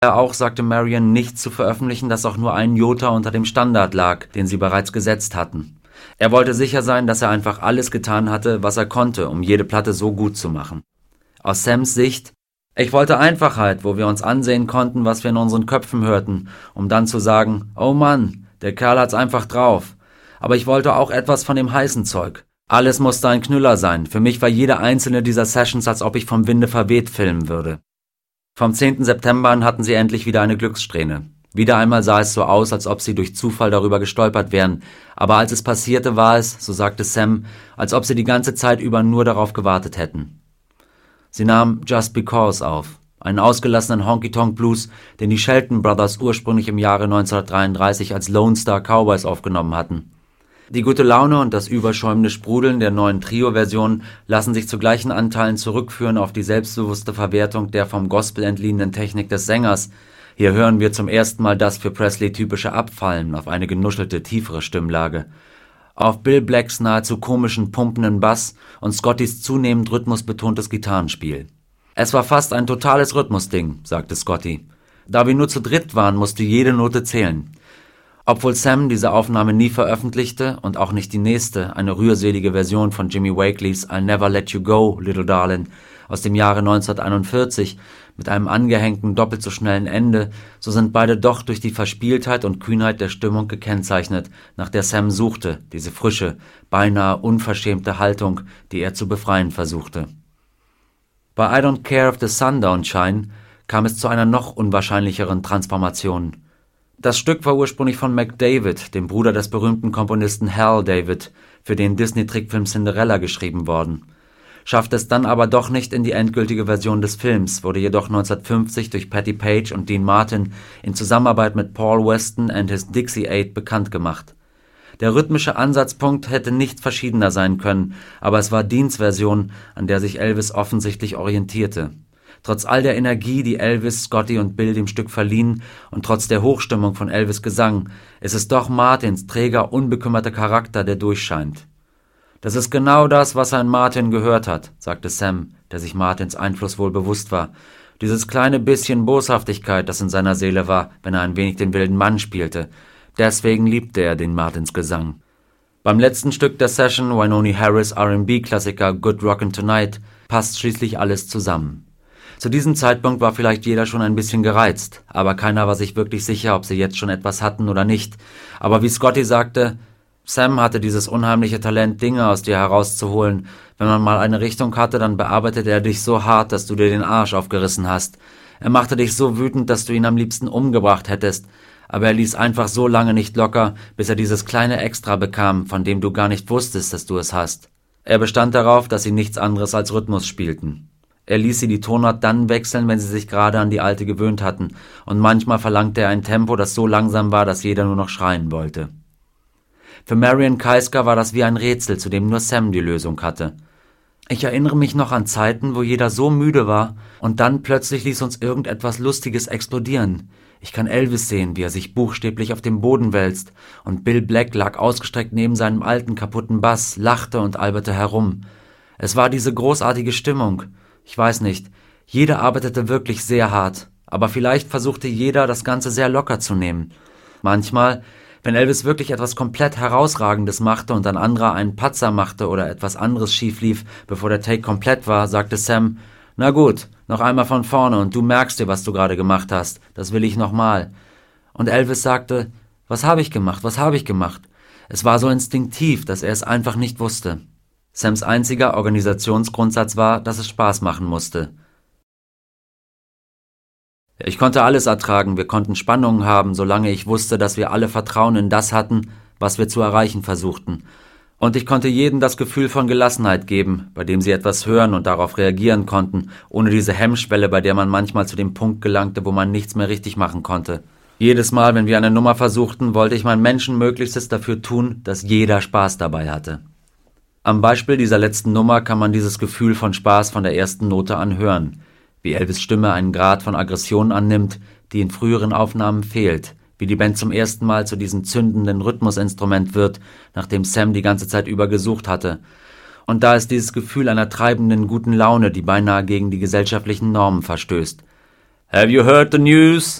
Auch sagte Marion, nichts zu veröffentlichen, das auch nur ein Jota unter dem Standard lag, den sie bereits gesetzt hatten. Er wollte sicher sein, dass er einfach alles getan hatte, was er konnte, um jede Platte so gut zu machen. Aus Sams Sicht: Ich wollte Einfachheit, wo wir uns ansehen konnten, was wir in unseren Köpfen hörten, um dann zu sagen, oh Mann, der Kerl hat's einfach drauf. Aber ich wollte auch etwas von dem heißen Zeug. Alles musste ein Knüller sein. Für mich war jede einzelne dieser Sessions, als ob ich vom Winde verweht filmen würde. Vom 10. September an hatten sie endlich wieder eine Glückssträhne. Wieder einmal sah es so aus, als ob sie durch Zufall darüber gestolpert wären. Aber als es passierte, war es, so sagte Sam, als ob sie die ganze Zeit über nur darauf gewartet hätten. Sie nahm Just Because auf, einen ausgelassenen Honky-Tonk-Blues, den die Shelton Brothers ursprünglich im Jahre 1933 als Lone Star Cowboys aufgenommen hatten. Die gute Laune und das überschäumende Sprudeln der neuen Trio-Version lassen sich zu gleichen Anteilen zurückführen auf die selbstbewusste Verwertung der vom Gospel entliehenen Technik des Sängers. Hier hören wir zum ersten Mal das für Presley typische Abfallen auf eine genuschelte, tiefere Stimmlage, auf Bill Blacks nahezu komischen, pumpenden Bass und Scottys zunehmend rhythmusbetontes Gitarrenspiel. »Es war fast ein totales Rhythmusding«, sagte Scotty. »Da wir nur zu dritt waren, musste jede Note zählen.« Obwohl Sam diese Aufnahme nie veröffentlichte und auch nicht die nächste, eine rührselige Version von Jimmy Wakeleys I'll Never Let You Go, Little Darlin' aus dem Jahre 1941 mit einem angehängten, doppelt so schnellen Ende, so sind beide doch durch die Verspieltheit und Kühnheit der Stimmung gekennzeichnet, nach der Sam suchte, diese frische, beinahe unverschämte Haltung, die er zu befreien versuchte. Bei I Don't Care If the Sun Don't Shine kam es zu einer noch unwahrscheinlicheren Transformation. Das Stück war ursprünglich von McDavid, dem Bruder des berühmten Komponisten Hal David, für den Disney-Trickfilm Cinderella geschrieben worden. Schaffte es dann aber doch nicht in die endgültige Version des Films, wurde jedoch 1950 durch Patti Page und Dean Martin in Zusammenarbeit mit Paul Weston and his Dixie Eight bekannt gemacht. Der rhythmische Ansatzpunkt hätte nicht verschiedener sein können, aber es war Deans Version, an der sich Elvis offensichtlich orientierte. Trotz all der Energie, die Elvis, Scotty und Bill dem Stück verliehen und trotz der Hochstimmung von Elvis' Gesang, ist es doch Martins träger, unbekümmerter Charakter, der durchscheint. »Das ist genau das, was er in Martin gehört hat«, sagte Sam, der sich Martins Einfluss wohl bewusst war. »Dieses kleine bisschen Boshaftigkeit, das in seiner Seele war, wenn er ein wenig den wilden Mann spielte. Deswegen liebte er den Martins Gesang.« Beim letzten Stück der Session, Wynonie Harris' R&B-Klassiker Good Rockin' Tonight, passt schließlich alles zusammen. Zu diesem Zeitpunkt war vielleicht jeder schon ein bisschen gereizt, aber keiner war sich wirklich sicher, ob sie jetzt schon etwas hatten oder nicht. Aber wie Scotty sagte, Sam hatte dieses unheimliche Talent, Dinge aus dir herauszuholen. Wenn man mal eine Richtung hatte, dann bearbeitete er dich so hart, dass du dir den Arsch aufgerissen hast. Er machte dich so wütend, dass du ihn am liebsten umgebracht hättest. Aber er ließ einfach so lange nicht locker, bis er dieses kleine Extra bekam, von dem du gar nicht wusstest, dass du es hast. Er bestand darauf, dass sie nichts anderes als Rhythmus spielten. Er ließ sie die Tonart dann wechseln, wenn sie sich gerade an die alte gewöhnt hatten, und manchmal verlangte er ein Tempo, das so langsam war, dass jeder nur noch schreien wollte. Für Marion Keisker war das wie ein Rätsel, zu dem nur Sam die Lösung hatte. Ich erinnere mich noch an Zeiten, wo jeder so müde war, und dann plötzlich ließ uns irgendetwas Lustiges explodieren. Ich kann Elvis sehen, wie er sich buchstäblich auf dem Boden wälzt, und Bill Black lag ausgestreckt neben seinem alten, kaputten Bass, lachte und alberte herum. Es war diese großartige Stimmung. Ich weiß nicht, jeder arbeitete wirklich sehr hart, aber vielleicht versuchte jeder, das Ganze sehr locker zu nehmen. Manchmal, wenn Elvis wirklich etwas komplett Herausragendes machte und ein anderer einen Patzer machte oder etwas anderes schief lief, bevor der Take komplett war, sagte Sam, »Na gut, noch einmal von vorne und du merkst dir, was du gerade gemacht hast. Das will ich nochmal.« Und Elvis sagte, »Was habe ich gemacht? Was habe ich gemacht?« Es war so instinktiv, dass er es einfach nicht wusste. Sams einziger Organisationsgrundsatz war, dass es Spaß machen musste. Ich konnte alles ertragen, wir konnten Spannungen haben, solange ich wusste, dass wir alle Vertrauen in das hatten, was wir zu erreichen versuchten. Und ich konnte jedem das Gefühl von Gelassenheit geben, bei dem sie etwas hören und darauf reagieren konnten, ohne diese Hemmschwelle, bei der man manchmal zu dem Punkt gelangte, wo man nichts mehr richtig machen konnte. Jedes Mal, wenn wir eine Nummer versuchten, wollte ich mein Menschenmöglichstes dafür tun, dass jeder Spaß dabei hatte. Am Beispiel dieser letzten Nummer kann man dieses Gefühl von Spaß von der ersten Note an hören, wie Elvis' Stimme einen Grad von Aggression annimmt, die in früheren Aufnahmen fehlt, wie die Band zum ersten Mal zu diesem zündenden Rhythmusinstrument wird, nachdem Sam die ganze Zeit über gesucht hatte. Und da ist dieses Gefühl einer treibenden guten Laune, die beinahe gegen die gesellschaftlichen Normen verstößt. Have you heard the news?